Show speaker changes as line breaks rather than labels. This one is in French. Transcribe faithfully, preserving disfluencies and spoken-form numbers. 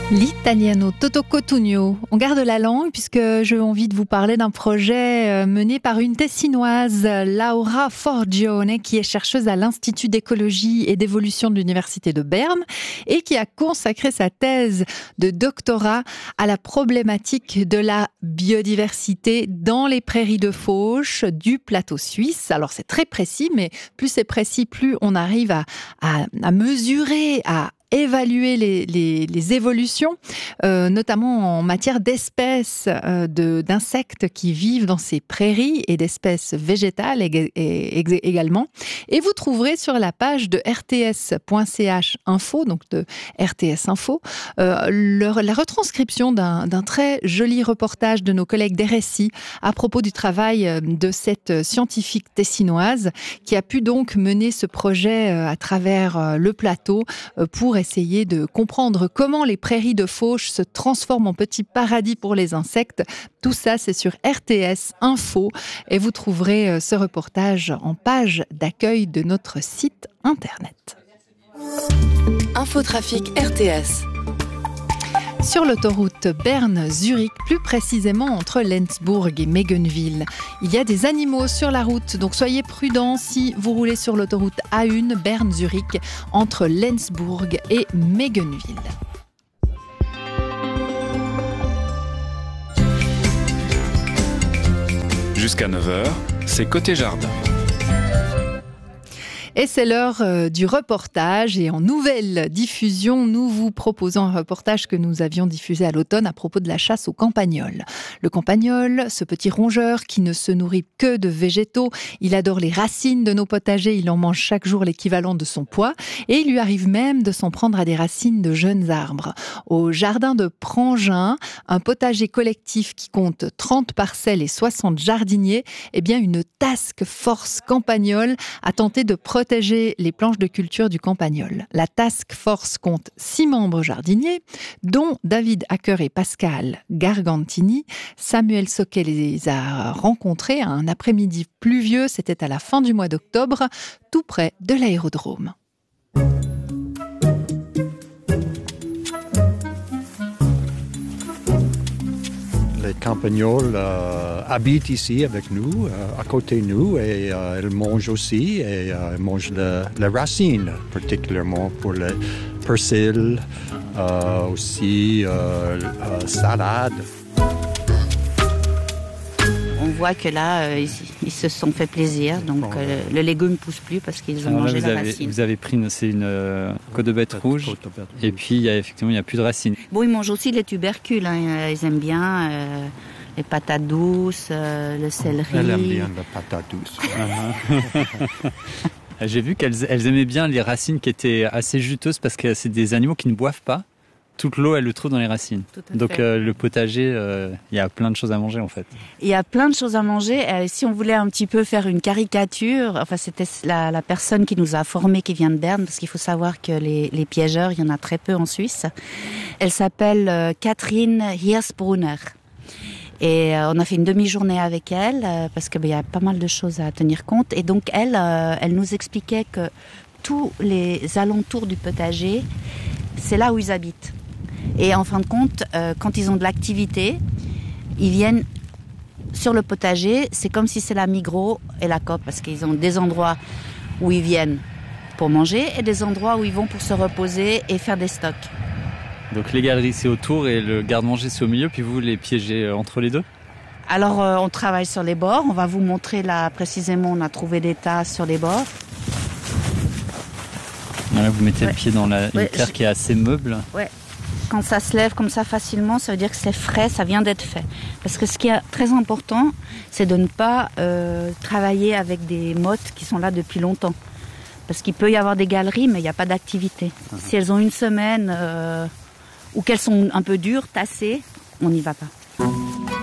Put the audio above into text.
L'italiano Toto Cotugno. On garde la langue puisque j'ai envie de vous parler d'un projet mené par une Tessinoise, Laura Forgione, qui est chercheuse à l'Institut d'écologie et d'évolution de l'Université de Berne et qui a consacré sa thèse de doctorat à la problématique de la biodiversité dans les prairies de fauche du plateau suisse. Alors c'est très précis, mais plus c'est précis, plus on arrive à, à, à mesurer, à évaluer les, les, les évolutions, euh, notamment en matière d'espèces euh, de, d'insectes qui vivent dans ces prairies et d'espèces végétales ég- et, et, également. Et vous trouverez sur la page de r t s point c h info, donc de R T S Info, euh, le, la retranscription d'un, d'un très joli reportage de nos collègues d'R S I à propos du travail de cette scientifique tessinoise qui a pu donc mener ce projet à travers le plateau pour essayer de comprendre comment les prairies de fauche se transforment en petits paradis pour les insectes. Tout ça, c'est sur R T S Info et vous trouverez ce reportage en page d'accueil de notre site internet.
Infotrafic R T S.
Sur l'autoroute Berne-Zurich, plus précisément entre Lenzburg et Meggenwil. Il y a des animaux sur la route, donc soyez prudents si vous roulez sur l'autoroute A un Berne-Zurich entre Lenzburg et Meggenwil.
Jusqu'à neuf heures, c'est Côté Jardin.
Et c'est l'heure euh, du reportage et en nouvelle diffusion, nous vous proposons un reportage que nous avions diffusé à l'automne à propos de la chasse au campagnol. Le campagnol, ce petit rongeur qui ne se nourrit que de végétaux, il adore les racines de nos potagers, il en mange chaque jour l'équivalent de son poids et il lui arrive même de s'en prendre à des racines de jeunes arbres. Au jardin de Prangin, un potager collectif qui compte trente parcelles et soixante jardiniers, eh bien une task force campagnol a tenté de protéger protéger les planches de culture du campagnol. La task force compte six membres jardiniers, dont David Hacker et Pascal Gargantini. Samuel Soquet les a rencontrés un après-midi pluvieux, c'était à la fin du mois d'octobre, tout près de l'aérodrome.
Les campagnols euh, habitent ici avec nous, euh, à côté de nous, et euh, ils mangent aussi, et euh, ils mangent les racines, particulièrement pour le persil, euh, aussi euh, euh, salade.
On voit que là, euh, ils, ils se sont fait plaisir, donc bon, euh, le légume ne pousse plus parce qu'ils ont
alors
mangé
là,
la
avez,
racine.
Vous avez pris une, c'est une euh, côte de bête rouge, et puis il y a, effectivement il n'y a plus de racines.
Bon, ils mangent aussi les tubercules, hein, ils aiment bien euh, les patates douces, euh, le céleri.
Elle aime bien les patates douces.
J'ai vu qu'elles elles aimaient bien les racines qui étaient assez juteuses parce que c'est des animaux qui ne boivent pas. Toute l'eau, elle le trouve dans les racines. Donc euh, le potager, il euh, y a plein de choses à manger en fait.
Il y a plein de choses à manger. Euh, si on voulait un petit peu faire une caricature, enfin c'était la, la personne qui nous a formés, qui vient de Berne, parce qu'il faut savoir que les, les piégeurs, il y en a très peu en Suisse. Elle s'appelle euh, Catherine Hirsbrunner. Et euh, on a fait une demi-journée avec elle euh, parce qu'il ben, y a pas mal de choses à tenir compte. Et donc elle, euh, elle nous expliquait que tous les alentours du potager, c'est là où ils habitent. Et en fin de compte, euh, quand ils ont de l'activité, ils viennent sur le potager. C'est comme si c'est la Migros et la Coop, parce qu'ils ont des endroits où ils viennent pour manger et des endroits où ils vont pour se reposer et faire des stocks.
Donc les galeries, c'est autour et le garde-manger, c'est au milieu, puis vous les piégez entre les deux ?
Alors, euh, on travaille sur les bords. On va vous montrer là, précisément, on a trouvé des tas sur les bords.
Là, vous mettez
ouais.
le pied dans la, une
ouais,
terre
je...
qui est assez meuble.
Ouais. Quand ça se lève comme ça facilement, ça veut dire que c'est frais, ça vient d'être fait. Parce que ce qui est très important, c'est de ne pas euh, travailler avec des mottes qui sont là depuis longtemps. Parce qu'il peut y avoir des galeries, mais il n'y a pas d'activité. Uh-huh. Si elles ont une semaine euh, ou qu'elles sont un peu dures, tassées, on n'y va pas.